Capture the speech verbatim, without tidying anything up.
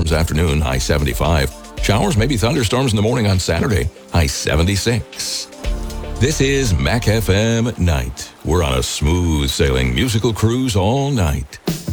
thunderstorms afternoon, high seventy-five. Showers, maybe thunderstorms in the morning on Saturday, high seventy-six. This is Mac F M Night. We're on a smooth sailing musical cruise all night.